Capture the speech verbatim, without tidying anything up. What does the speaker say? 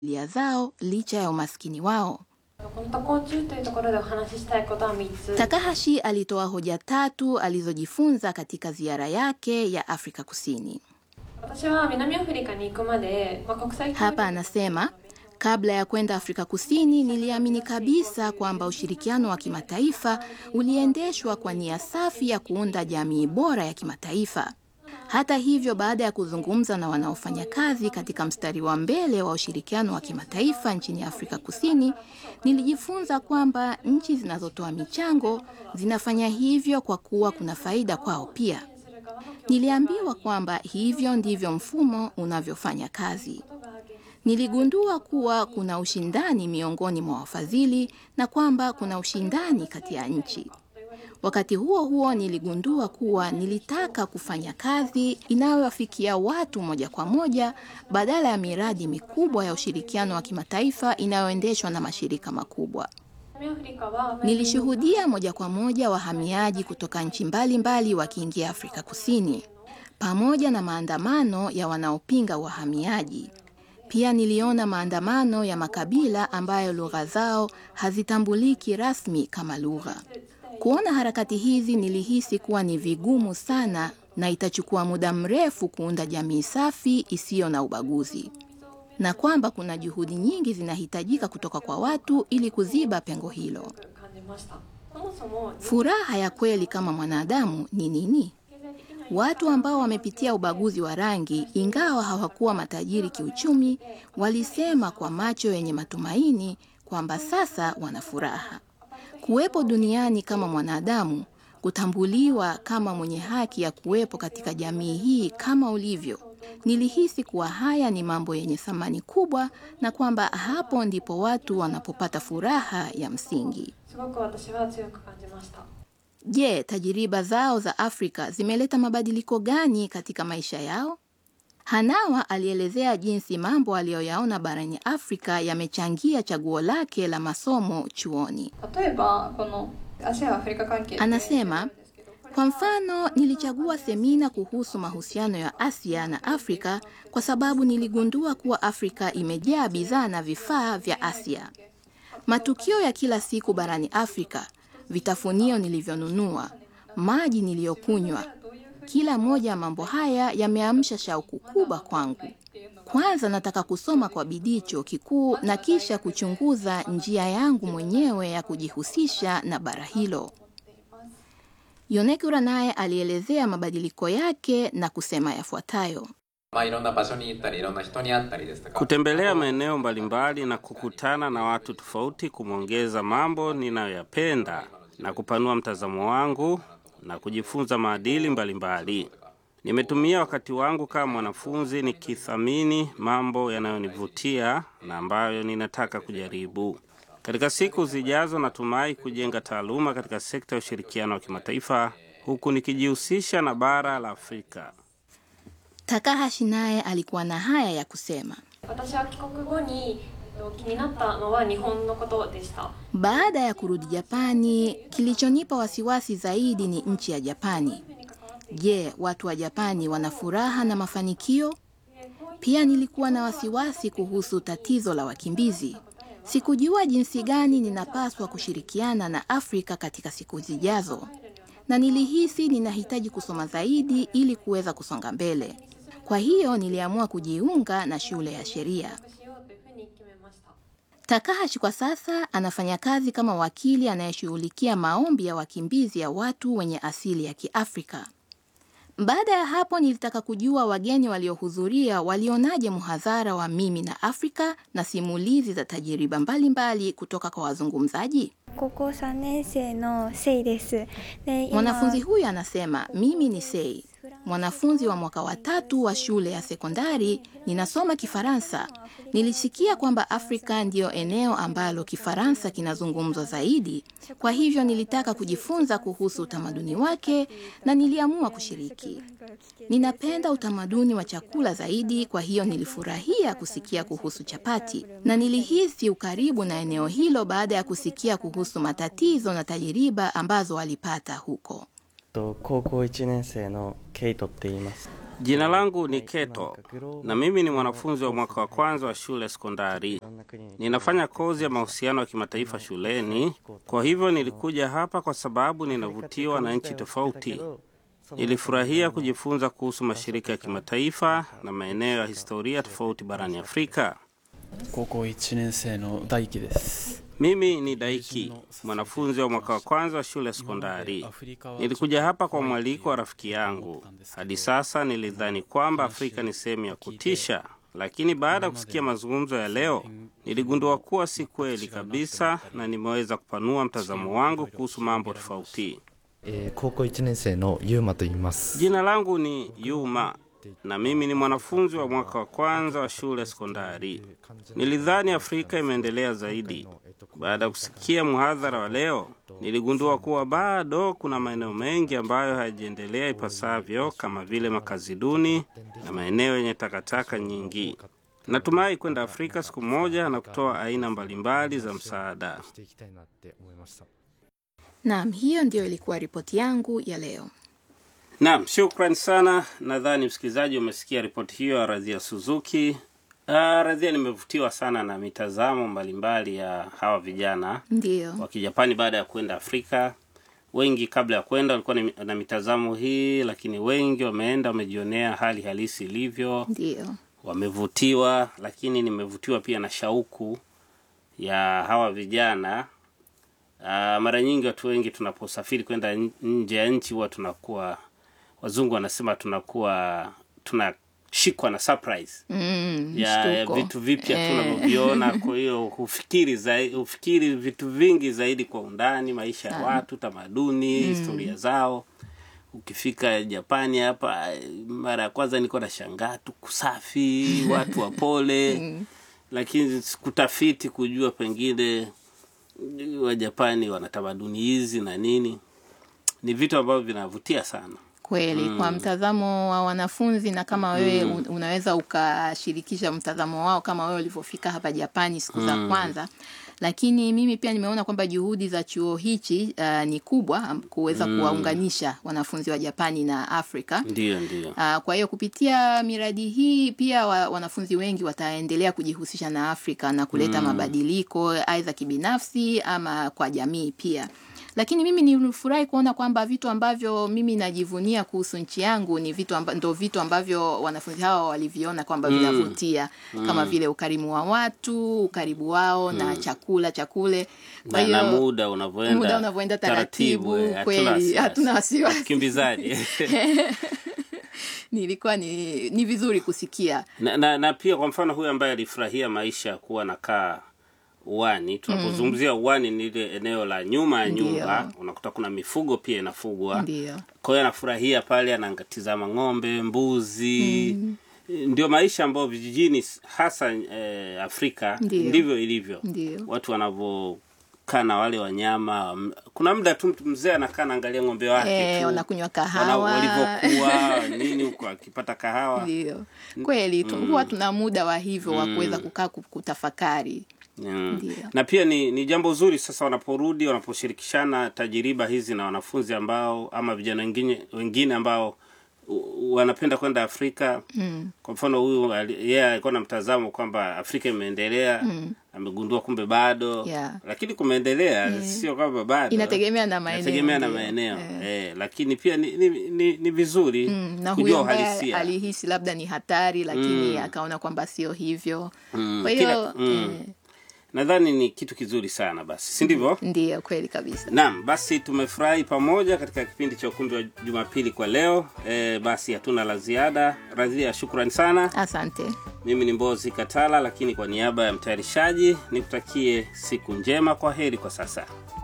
familia zao licha ya umaskini wao. Takahashi alitoa hoja tatu alizojifunza katika ziara yake ya Afrika Kusini. Hapa anasema, kabla ya kwenda Afrika Kusini niliamini kabisa kwamba ushirikiano wa kimataifa uliendeshwa kwa nia safi ya kuunda jamii bora ya kimataifa. Hata hivyo, baada ya kuzungumza na wanaofanya kazi katika mstari wa mbele wa ushirikiano wa kimataifa nchini Afrika Kusini, nilijifunza kwamba nchi zinazotoa michango zinafanya hivyo kwa kuwa kuna faida kwao pia. Niliambiwa kwamba hivyo ndivyo mfumo unavyofanya kazi. Niligundua kuwa kuna ushindani miongoni mwa wafadhili na kwamba kuna ushindani kati ya nchi. Wakati huo huo niligundua kuwa nilitaka kufanya kazi inayowafikia watu moja kwa moja badala ya miradi mikubwa ya ushirikiano wa kimataifa inayoendeshwa na mashirika makubwa. Nilishuhudia moja kwa moja wahamiaji kutoka nchi mbalimbali wakiingia Afrika Kusini, pamoja na maandamano ya wanaopinga wahamiaji. Pia niliona maandamano ya makabila ambayo lugha zao hazitambuliki rasmi kama lugha. Kuona harakati hizi nilihisi kuwa ni vigumu sana na itachukua muda mrefu kuunda jamii safi isiyo na ubaguzi, na kwamba kuna juhudi nyingi zinahitajika kutoka kwa watu ili kuziba pengo hilo. Furaha ya kweli kama mwanadamu ni nini? Watu ambao wamepitia ubaguzi wa rangi, ingawa hawakuwa matajiri kiuchumi, walisema kwa macho yenye matumaini kwamba sasa wana furaha. Kuwepo duniani kama mwanadamu, kutambuliwa kama mwenye haki ya kuwepo katika jamii hii kama ulivyo. Nilihisi kuwa haya ni mambo yenye thamani kubwa na kwamba hapo ndipo watu wanapopata furaha ya msingi. Je, tajiriba zao za Afrika zimeleta mabadiliko gani katika maisha yao? Hanawa alielezea jinsi mambo aliyoyaona barani Afrika yamechangia chaguo lake la masomo chuoni. Anasema, kwa mfano, nilichagua semina kuhusu mahusiano ya Asia na Afrika kwa sababu niligundua kuwa Afrika imejaa bidhaa na vifaa vya Asia. Matukio ya kila siku barani Afrika, vitafunio nilivyonunua, maji niliyokunywa, kila moja mambo haya yameamsha shauku kubwa kwangu. Kwanza nataka kusoma kwa bidii chuo kikuu na kisha kuchunguza njia yangu mwenyewe ya kujihusisha na bara hilo. Yonekura naye alielezea mabadiliko yake na kusema yafuatayo. Kutembelea maeneo mbalimbali na kukutana na watu tofauti kumeongeza mambo ninayoyapenda na kupanua mtazamo wangu na kujifunza maadili mbalimbali. Nimetumia wakati wangu kama mwanafunzi nikithamini mambo yanayonivutia na ambayo ninataka kujaribu. Katika siku zijazo natumai kujenga taaluma katika sekta ya ushirikiano wa kimataifa huku nikijihusisha na bara la Afrika. Takahashi naye alikuwa na haya ya kusema. Baada ya kurudi Japani, kilichonipa wasiwasi zaidi ni nchi ya Japani. Je, watu wa Japani wana furaha na mafanikio? Pia nilikuwa na wasiwasi kuhusu tatizo la wakimbizi. Sikujua jinsi gani ninapaswa kushirikiana na Afrika katika siku zijazo. Na nilihisi ninahitaji kusoma zaidi ili kuweza kusonga mbele. Kwa hiyo niliamua kujiunga na shule ya sheria. Takahashi kwa sasa anafanya kazi kama wakili anayeshughulikia maombi ya wakimbizi ya watu wenye asili ya Kiafrika. Baada ya hapo nilitaka kujua wageni waliohudhuria walionaje muhadhara wa mimi na Afrika na simulizi za tajiriba mbalimbali kutoka kwa wazungumzaji. Mwanafunzi huyu anasema, mimi ni Sei, mwanafunzi wa mwaka wa tatu wa shule ya sekondari, ninasoma Kifaransa. Nilisikia kwamba Afrika ndio eneo ambalo Kifaransa kinazungumzwa zaidi, kwa hivyo nilitaka kujifunza kuhusu utamaduni wake na niliamua kushiriki. Ninapenda utamaduni wa chakula zaidi, kwa hiyo nilifurahia kusikia kuhusu chapati na nilihisi ukaribu na eneo hilo baada ya kusikia kuhusu matatizo na tajiriba ambazo walipata huko. Jina langu ni Keto, na mimi ni mwanafunzi wa mwaka wa kwanza wa shule sekondari. Ninafanya kozi ya mahusiano ya kimataifa shuleni, kwa hivyo nilikuja hapa kwa sababu ninavutiwa na nchi tofauti. Nilifurahia kujifunza kuhusu mashirika ya kimataifa na maeneo ya historia tofauti barani Afrika. Mimi ni Daiki, mwanafunzi wa mwaka wa kwanza wa shule sekondari. Nilikuja hapa kwa mwaliko wa rafiki yangu. Hadi sasa nilidhani kwamba Afrika ni sehemu ya kutisha, lakini baada ya kusikia mazungumzo ya leo, niligundua kuwa si kweli kabisa na nimeweza kupanua mtazamo wangu kuhusu mambo tofauti. Jina langu ni Yuma, na mimi ni mwanafunzi wa mwaka wa kwanza wa shule sekondari. Nilidhani Afrika imeendelea zaidi. Baada ya kusikia muhadhara wa leo, niligundua kuwa bado kuna maeneo mengi ambayo hayajaendelea ipasavyo, kama vile makazi duni na maeneo yenye takataka nyingi. Natumai kwenda Afrika siku moja na kutoa aina mbalimbali za msaada. Naam, hiyo ndio ilikuwa ripoti yangu ya leo. Naam, shukrani sana. Nadhani msikilizaji umesikia ripoti hiyo ya Radhia Suzuki. Uh, Radhia, nimevutiwa sana na mitazamo mbalimbali ya hawa vijana Ndio. wa Kijapani baada ya kwenda Afrika. Wengi kabla ya kwenda walikuwa na mitazamo hii, lakini wengi wameenda wamejionea hali halisi ilivyo. Ndio. Wamevutiwa, lakini nimevutiwa pia na shauku ya hawa vijana. Uh, mara nyingi watu wengi tunaposafiri kwenda nje ya nchi huwa tunakuwa, wazungu wanasema tunakuwa tunashikwa na surprise Mm, ya, ya vitu vipya tunavyoviona. Kwa hiyo hufikiri zaidi, hufikiri vitu vingi zaidi kwa undani, maisha ya watu, tamaduni, mm. historia zao. Ukifika Japani hapa, mara ya kwanza niko na shangaa tu kusafi, watu wapole. mm. Lakini kutafiti kujua pengine wa Japani wana tamaduni hizi na nini, ni vitu ambavyo vinavutia sana. Kweli, mm. kwa mtazamo wa wanafunzi, na kama wewe mm. unaweza ukashirikisha mtazamo wao kama wewe ulivyofika hapa Japani siku za mm. kwanza. Lakini mimi pia nimeona kwamba juhudi za chuo hichi uh, ni kubwa kuweza mm. kuwaunganisha wanafunzi wa Japani na Afrika. Ndio, ndio. Uh, kwa hiyo kupitia miradi hii pia wa, wanafunzi wengi wataendelea kujihusisha na Afrika na kuleta mm. mabadiliko aidha kibinafsi ama kwa jamii pia. Lakini mimi nilifurahi kuona kwamba vitu ambavyo mimi najivunia kuhusu nchi yangu ni vitu amba, ndo vitu ambavyo wanafunzi hawa waliviona kwamba mm. vinavutia, mm. kama vile ukarimu wa watu, ukaribu wao mm. na chakula chakule. Kwa hiyo na muda unavyoenda muda unavyoenda taratibu, taratibu kweli hatuna wasiwasi. Kimbizaji. Nilikuwa ni ni vizuri kusikia. Na, na, na pia kwa mfano huyu ambaye alifurahia maisha kuwa nakaa uwani, tunapozungumzia uwani ni ile eneo la nyuma ya nyumba, unakuta kuna mifugo pia inafugwa. Ndio. Kwa hiyo anafurahia pale, anatazama ng'ombe, mbuzi. Mm. Ndio maisha ambayo vijijini hasa eh, Afrika Ndiyo. ndivyo ilivyo. Ndiyo. Watu wanavyokaa na wale wanyama, kuna muda tu mzee anakaa anaangalia ng'ombe wake e, tu. Wanakunywa kahawa. Walivyokuwa nini huko akipata kahawa. Ndio. Kweli tu, mm. huwa tuna muda wa hivyo mm. wa kuweza kukaa kutafakari. Mm. Na pia ni, ni jambo zuri sasa wanaporudi, wanaposhirikishana tajiriba hizi na wanafunzi ambao ama vijana wengine wengine ambao u, wanapenda kwenda Afrika. Mm. Kwa mfano huyu yeye alikuwa na mtazamo kwamba Afrika imeendelea, mm. amegundua kumbe bado, yeah. lakini kumeendelea, yeah. sio kwamba bado. Inategemea na maeneo. Inategemea na maeneo. Yeah. Eh, lakini pia ni ni, ni, ni vizuri mm. kujua uhalisia. Alihisi labda ni hatari, lakini mm. akaona kwamba sio hivyo. Mm. Kwa hiyo mm. eh, nadhani ni kitu kizuri sana basi, si ndivyo? Ndiyo, kweli kabisa. Naam, basi tumefurahi pamoja katika kipindi cha Ukumbi wa Jumapili kwa leo. E, basi hatuna la ziada. Radhia, shukrani sana. Asante. Mimi ni Mbozi Katala, lakini kwa niaba ya mtayarishaji nikutakie siku njema. Kwa heri kwa sasa.